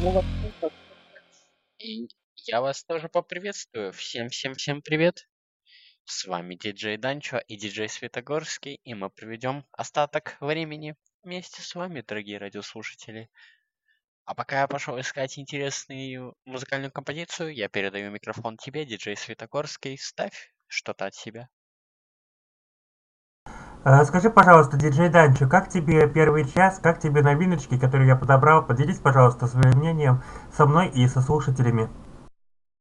Ну, вообще, и я вас тоже поприветствую. Всем привет. С вами диджей Данчо и диджей Светогорский, и мы проведем остаток времени вместе с вами, дорогие радиослушатели. А пока я пошел искать интересную музыкальную композицию, я передаю микрофон тебе, диджей Светогорский. Ставь что-то от себя. Скажи, пожалуйста, диджей Данчо, как тебе первый час, как тебе новиночки, которые я подобрал? Поделись, пожалуйста, своим мнением со мной и со слушателями.